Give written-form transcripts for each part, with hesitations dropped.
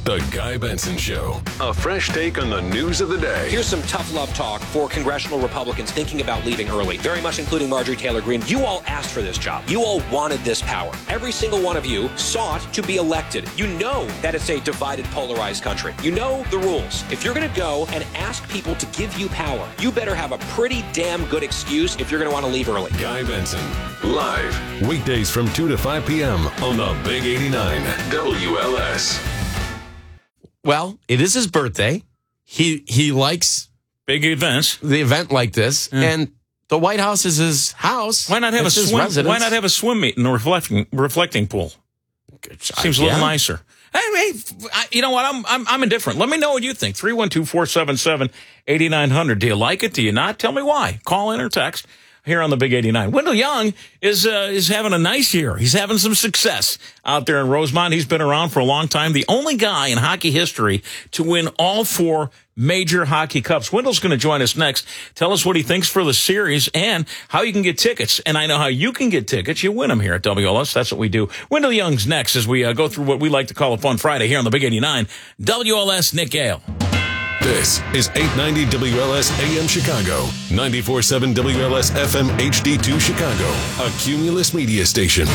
The Guy Benson Show. A fresh take on the news of the day. Here's some tough love talk for congressional Republicans thinking about leaving early, very much including Marjorie Taylor Greene. You all asked for this job. You all wanted this power. Every single one of you sought to be elected. You know that it's a divided, polarized country. You know the rules. If you're going to go and ask people to give you power, you better have a pretty damn good excuse if you're going to want to leave early. Guy Benson, live, weekdays from 2 to 5 p.m. on the Big 89 WLS. Well, it is his birthday. He likes big events, the event like this, and the White House is his house. Why not have it's a swim? residence. Why not have a swim meet in a reflecting pool? Seems a little nicer. Hey, you know what? I'm indifferent. Let me know what you think. 312-477-8900. Do you like it? Do you not? Tell me why. Call in or text here on the Big 89. Wendell Young is having a nice year. He's having some success out there in Rosemont. He's been around for a long time. The only guy in hockey history to win all 4 major hockey cups. Wendell's going to join us next. Tell us what he thinks for the series and how you can get tickets. And I know how you can get tickets. You win them here at WLS. That's what we do. Wendell Young's next as we go through what we like to call a fun Friday here on the Big 89. WLS, Nick Gale. This is 890 WLS AM Chicago, 94.7 WLS FM HD2 Chicago, a Cumulus media station.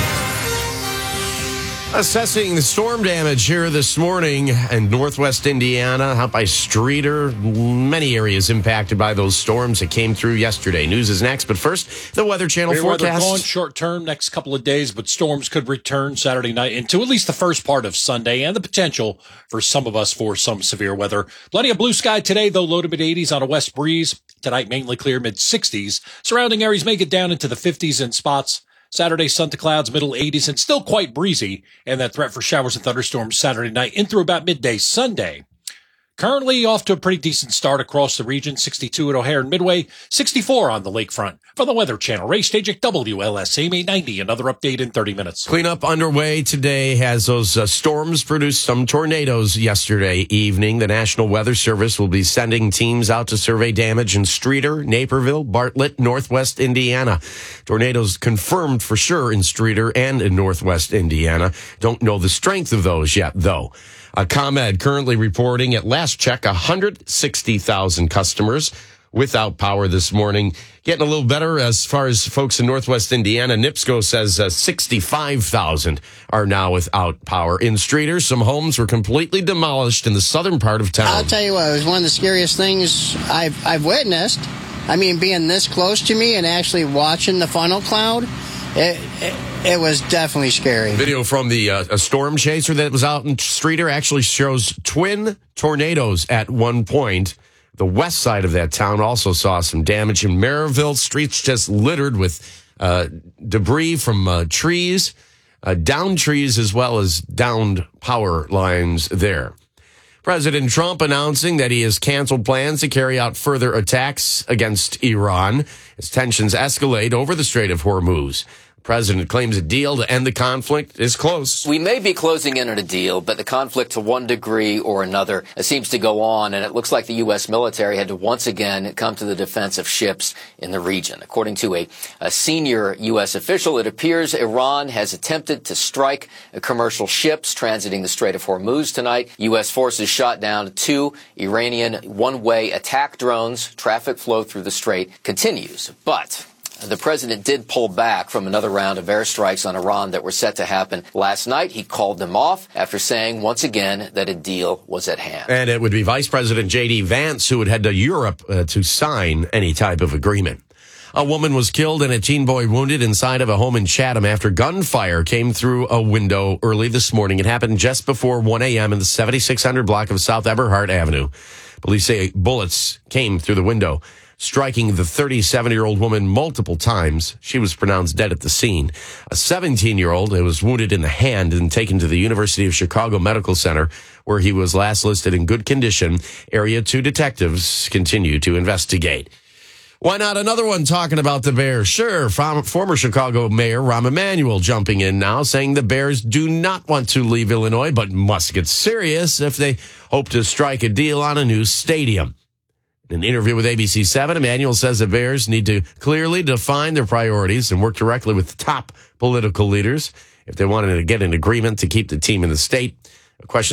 Assessing the storm damage here this morning in northwest Indiana, out by Streator. Many areas impacted by those storms that came through yesterday. News is next, but first, the Weather Channel forecast. Going short term next couple of days, but storms could return Saturday night into at least the first part of Sunday, and the potential for some of us for some severe weather. Plenty of blue sky today, though low to mid 80s on a west breeze. Tonight, mainly clear mid 60s. Surrounding areas may get down into the 50s in spots. Saturday, sun to clouds, middle 80s, and still quite breezy. And that threat for showers and thunderstorms Saturday night in through about midday Sunday. Currently off to a pretty decent start across the region. 62 at O'Hare and Midway, 64 on the lakefront. For the Weather Channel, Ray Stajik, WLS, AM 890. Another update in 30 minutes. Cleanup underway today has those storms produced some tornadoes yesterday evening. The National Weather Service will be sending teams out to survey damage in Streator, Naperville, Bartlett, northwest Indiana. Tornadoes confirmed for sure in Streator and in northwest Indiana. Don't know the strength of those yet, though. ComEd currently reporting at last check 160,000 customers without power this morning. Getting a little better as far as folks in northwest Indiana. NIPSCO says 65,000 are now without power. In Streator, some homes were completely demolished in the southern part of town. I'll tell you what, it was one of the scariest things I've witnessed. I mean, being this close to me and actually watching the funnel cloud, it was definitely scary. Video from the a storm chaser that was out in Streator actually shows twin tornadoes at one point. The west side of that town also saw some damage. In Maryville, streets just littered with debris from trees, downed trees as well as downed power lines there. President Trump announcing that he has canceled plans to carry out further attacks against Iran as tensions escalate over the Strait of Hormuz. The president claims a deal to end the conflict is close. We may be closing in on a deal, but the conflict to one degree or another seems to go on, and it looks like the U.S. military had to once again come to the defense of ships in the region. According to a senior U.S. official, it appears Iran has attempted to strike commercial ships transiting the Strait of Hormuz tonight. U.S. forces shot down 2 Iranian one-way attack drones. Traffic flow through the strait continues, but the president did pull back from another round of airstrikes on Iran that were set to happen last night. He called them off after saying once again that a deal was at hand. And it would be Vice President J.D. Vance who would head to Europe to sign any type of agreement. A woman was killed and a teen boy wounded inside of a home in Chatham after gunfire came through a window early this morning. It happened just before 1 a.m. in the 7600 block of South Eberhard Avenue. Police say bullets came through the window, striking the 37-year-old woman multiple times. She was pronounced dead at the scene. A 17-year-old who was wounded in the hand and taken to the University of Chicago Medical Center, where he was last listed in good condition. Area 2 detectives continue to investigate. Why not another one talking about the Bears? Sure, former Chicago Mayor Rahm Emanuel jumping in now, saying the Bears do not want to leave Illinois, but must get serious if they hope to strike a deal on a new stadium. In an interview with ABC7, Emanuel says the Bears need to clearly define their priorities and work directly with top political leaders if they wanted to get an agreement to keep the team in the state. A question